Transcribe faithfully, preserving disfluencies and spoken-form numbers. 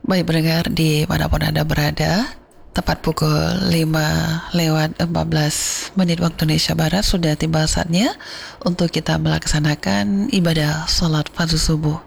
Baik pendengar di manapun Anda berada, tepat pukul lima lewat empat belas menit waktu Indonesia Barat sudah tiba saatnya untuk kita melaksanakan ibadah sholat fardu subuh.